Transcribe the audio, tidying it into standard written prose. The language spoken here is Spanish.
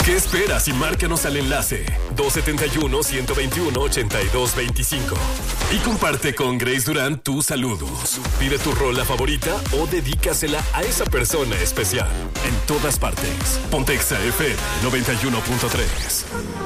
¿Qué esperas y márcanos al enlace 271-121-8225? Y comparte con Grace Durán tus saludos. Pide tu rola favorita o dedícasela a esa persona especial. En todas partes. Pontexa FM 91.3.